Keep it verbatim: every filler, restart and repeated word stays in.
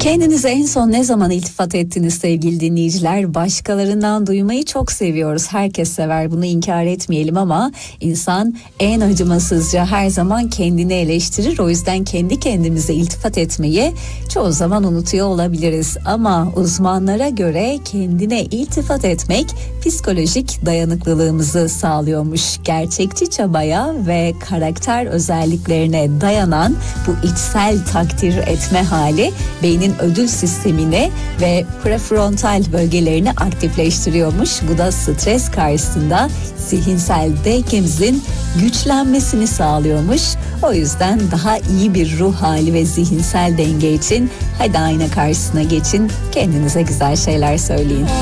Kendinize en son ne zaman iltifat ettiniz sevgili dinleyiciler? Başkalarından duymayı çok seviyoruz. Herkes sever, bunu inkar etmeyelim ama insan en acımasızca her zaman kendini eleştirir. O yüzden kendi kendimize iltifat etmeyi çoğu zaman unutuyor olabiliriz. Ama uzmanlara göre kendine iltifat etmek psikolojik dayanıklılığımızı sağlıyormuş. Gerçekçi çabaya ve karakter özelliklerine dayanan bu içsel takdir etme hali beynin ödül sistemini ve prefrontal bölgelerini aktifleştiriyormuş. Bu da stres karşısında zihinsel dengemizin güçlenmesini sağlıyormuş. O yüzden daha iyi bir ruh hali ve zihinsel denge için hadi ayna karşısına geçin, kendinize güzel şeyler söyleyin.